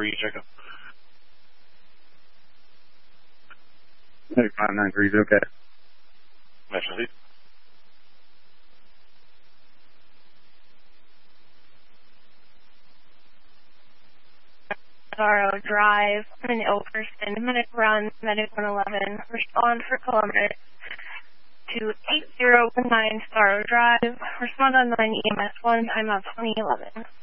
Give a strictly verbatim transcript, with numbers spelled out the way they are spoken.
for you, checkup. Hey, five nine three, okay. National Heat. Sorrow Drive in Ilkerson, medic run, medic one eleven, respond for Columbus to eight zero one nine Sorrow Drive, respond on nine E M S one, time of twenty eleven.